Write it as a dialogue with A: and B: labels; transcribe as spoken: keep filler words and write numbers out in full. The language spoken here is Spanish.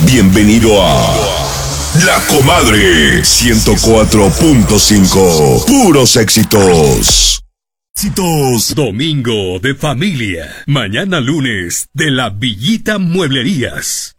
A: Bienvenido a La Comadre ciento cuatro punto cinco. Puros éxitos. Éxitos.
B: Domingo de familia. Mañana lunes de la Villita Mueblerías.